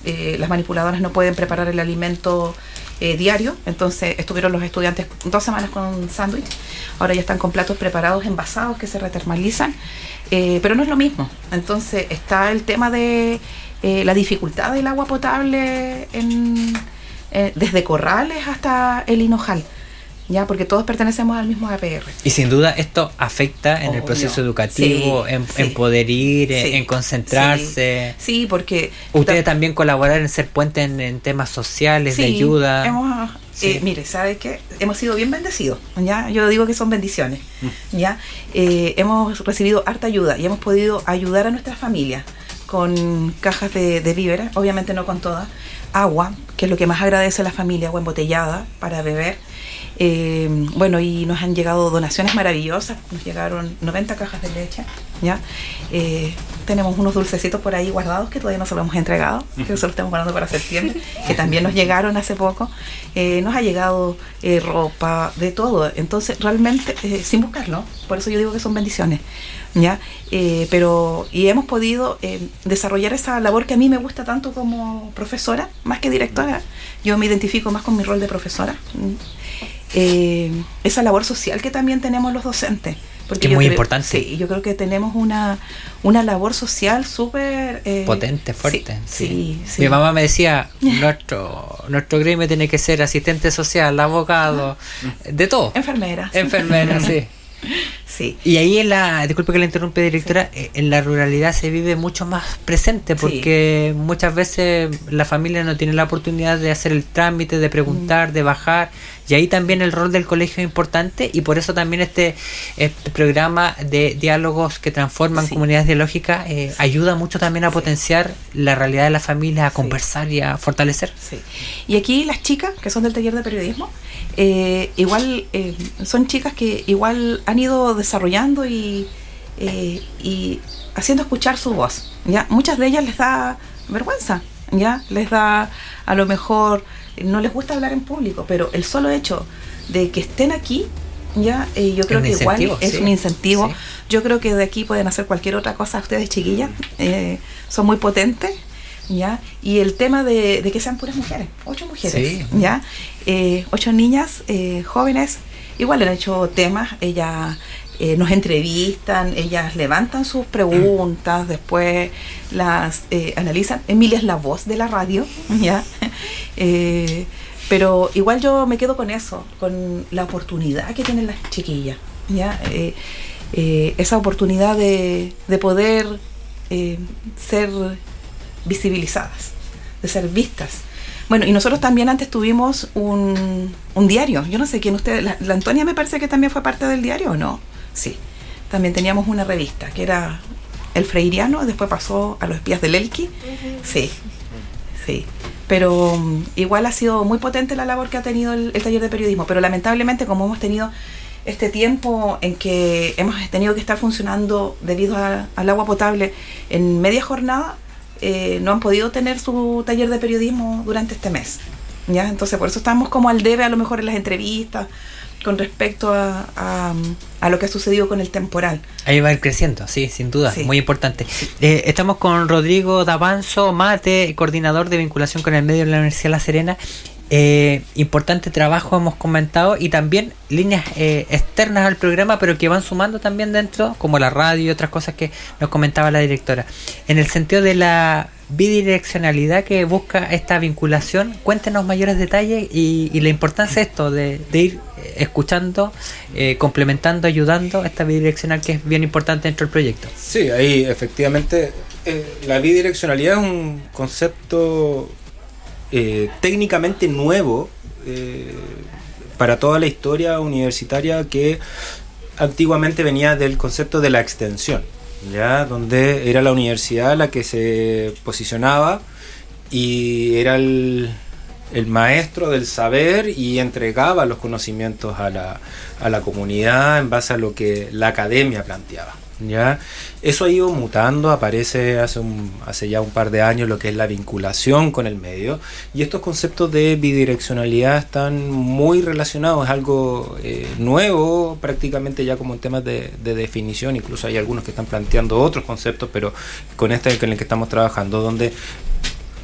las manipuladoras no pueden preparar el alimento diario, entonces estuvieron los estudiantes 2 semanas con sándwich, ahora ya están con platos preparados, envasados, que se retermalizan, pero no es lo mismo. Entonces está el tema de la dificultad del agua potable desde Corrales hasta el Hinojal, ya, porque todos pertenecemos al mismo APR. Y sin duda esto afecta en el proceso educativo, en poder ir, en concentrarse. Sí, porque ustedes también colaborar en ser puente en temas sociales, de ayuda. Mire, ¿sabe qué? Hemos sido bien bendecidos, ¿ya? Yo digo que son bendiciones, ¿ya? Hemos recibido harta ayuda y hemos podido ayudar a nuestras familias con cajas de víveres, obviamente no con todas, agua, que es lo que más agradece a la familia, agua embotellada para beber. Bueno, y nos han llegado donaciones maravillosas, nos llegaron 90 cajas de leche, ¿ya? Tenemos unos dulcecitos por ahí guardados que todavía no se los hemos entregado, que eso lo estamos guardando para septiembre, que también nos llegaron hace poco. Nos ha llegado ropa, de todo, entonces realmente sin buscarlo, por eso yo digo que son bendiciones, ¿ya? Y hemos podido desarrollar esa labor que a mí me gusta tanto como profesora, más que directora. Yo me identifico más con mi rol de profesora. Esa labor social que también tenemos los docentes, porque es muy importante. Sí, yo creo que tenemos una labor social súper potente, fuerte. Sí. Mi mamá me decía, nuestro gremio tiene que ser asistente social, abogado, de todo. Enfermera, sí. Sí. Y ahí disculpe que la interrumpe, directora, en la ruralidad se vive mucho más presente, porque muchas veces la familia no tiene la oportunidad de hacer el trámite, de preguntar, de bajar, y ahí también el rol del colegio es importante, y por eso también este programa de diálogos que transforman comunidades dialógicas ayuda mucho también a potenciar la realidad de la familia, a conversar y a fortalecer. Sí. Y aquí las chicas que son del taller de periodismo, igual son chicas que igual han ido desarrollando y haciendo escuchar su voz, ¿ya? Muchas de ellas les da vergüenza, ¿ya? Les da, a lo mejor no les gusta hablar en público, pero el solo hecho de que estén aquí, ¿ya? Yo creo que igual es un incentivo. Sí. Yo creo que de aquí pueden hacer cualquier otra cosa ustedes, chiquillas, son muy potentes, ¿ya? Y el tema de que sean puras mujeres, 8 mujeres, ¿ya? 8 niñas jóvenes, igual han hecho temas, ellas nos entrevistan, ellas levantan sus preguntas, después las analizan. Emilia es la voz de la radio, ¿ya? Pero igual yo me quedo con eso, con la oportunidad que tienen las chiquillas, ¿ya? Esa oportunidad de poder ser visibilizadas, de ser vistas. Bueno, y nosotros también antes tuvimos un diario. Yo no sé quién ustedes, la Antonia me parece que también fue parte del diario, ¿o no? Sí. También teníamos una revista que era El Freiriano, después pasó a Los Espías del Elqui. Sí. Pero igual ha sido muy potente la labor que ha tenido el taller de periodismo, pero lamentablemente como hemos tenido este tiempo en que hemos tenido que estar funcionando debido al agua potable en media jornada, no han podido tener su taller de periodismo durante este mes, ¿ya? Entonces por eso estamos como al debe a lo mejor en las entrevistas con respecto a lo que ha sucedido con el temporal. Ahí va a ir creciendo, sí, sin duda, muy importante. Estamos con Rodrigo Davanzo Mate, coordinador de vinculación con el medio de la Universidad de La Serena. Importante trabajo hemos comentado, y también líneas externas al programa, pero que van sumando también dentro, como la radio y otras cosas que nos comentaba la directora. En el sentido de la bidireccionalidad que busca esta vinculación, cuéntenos mayores detalles y la importancia de esto, de ir escuchando, complementando, ayudando a esta bidireccional, que es bien importante dentro del proyecto. Sí, ahí efectivamente la bidireccionalidad es un concepto técnicamente nuevo para toda la historia universitaria, que antiguamente venía del concepto de la extensión, ¿ya? Donde era la universidad la que se posicionaba y era el maestro del saber y entregaba los conocimientos a la comunidad en base a lo que la academia planteaba, ¿ya? Eso ha ido mutando, aparece hace ya un par de años lo que es la vinculación con el medio, y estos conceptos de bidireccionalidad están muy relacionados, es algo nuevo prácticamente ya como en temas de definición. Incluso hay algunos que están planteando otros conceptos, pero con este con el que estamos trabajando, donde